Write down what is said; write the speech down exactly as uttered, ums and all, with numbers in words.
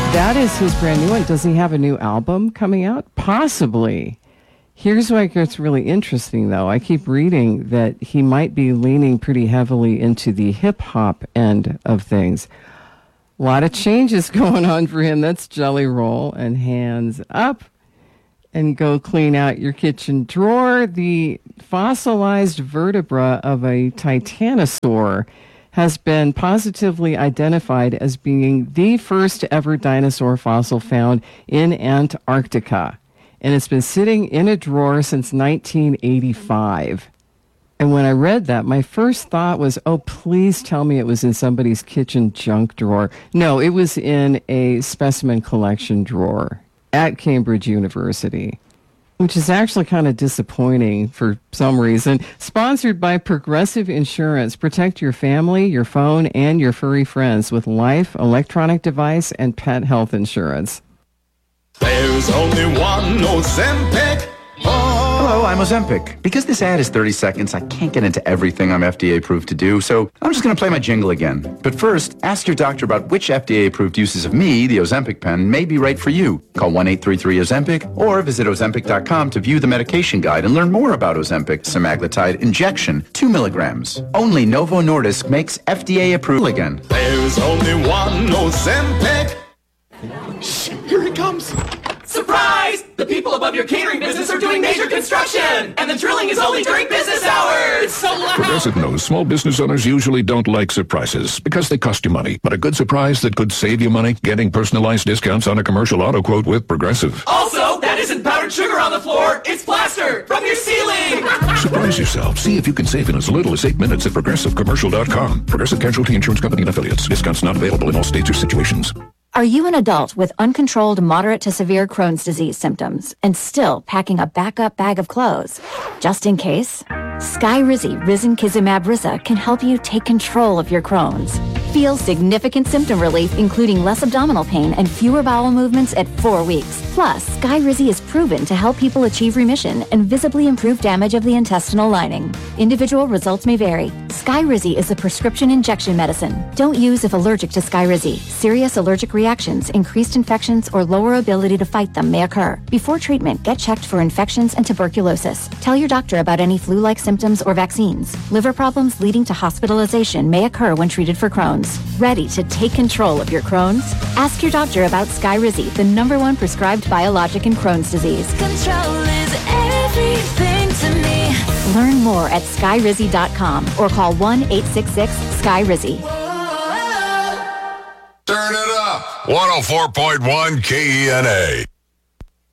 That is his brand new one. Does he have a new album coming out? Possibly. Here's why it gets really interesting, though. I keep reading that he might be leaning pretty heavily into the hip-hop end of things. A lot of changes going on for him. That's Jelly Roll and Hands Up. And go clean out your kitchen drawer. The fossilized vertebra of a titanosaur has been positively identified as being the first ever dinosaur fossil found in Antarctica. And it's been sitting in a drawer since nineteen eighty-five. And when I read that, my first thought was, oh, please tell me it was in somebody's kitchen junk drawer. No, it was in a specimen collection drawer at Cambridge University, which is actually kind of disappointing for some reason. Sponsored by Progressive Insurance. Protect your family, your phone, and your furry friends with life, electronic device, and pet health insurance. There's only one Ozempic. Oh. Hello, I'm Ozempic. Because this ad is thirty seconds, I can't get into everything I'm F D A approved to do, so I'm just going to play my jingle again. But first, ask your doctor about which F D A approved uses of me, the Ozempic pen, may be right for you. Call one eight three three Ozempic or visit Ozempic dot com to view the medication guide and learn more about Ozempic semaglutide injection, two milligrams. Only Novo Nordisk makes F D A approved again. There's only one Ozempic. Shh, here it comes. Surprise! The people above your catering business are doing major construction, and the drilling is only during business hours. It's so loud. Progressive knows small business owners usually don't like surprises because they cost you money. But a good surprise that could save you money, getting personalized discounts on a commercial auto quote with Progressive. Also, that isn't powdered sugar on the floor. It's plaster from your ceiling. Surprise yourself. See if you can save in as little as eight minutes at progressive commercial dot com. Progressive Casualty Insurance Company and Affiliates. Discounts not available in all states or situations. Are you an adult with uncontrolled moderate to severe Crohn's disease symptoms and still packing a backup bag of clothes? Just in case, Skyrizi Risankizumab Risa can help you take control of your Crohn's. Feel significant symptom relief, including less abdominal pain and fewer bowel movements at four weeks. Plus, Skyrizi is proven to help people achieve remission and visibly improve damage of the intestinal lining. Individual results may vary. Skyrizi is a prescription injection medicine. Don't use if allergic to Skyrizi. Serious allergic reactions, increased infections, or lower ability to fight them may occur. Before treatment, get checked for infections and tuberculosis. Tell your doctor about any flu-like symptoms or vaccines. Liver problems leading to hospitalization may occur when treated for Crohn's. Ready to take control of your Crohn's? Ask your doctor about Skyrizi, the number one prescribed biologic in Crohn's disease. Control is everything to me. Learn more at skyrizi dot com or call one eight six six Skyrizi. Turn it up. one oh four point one K E N A.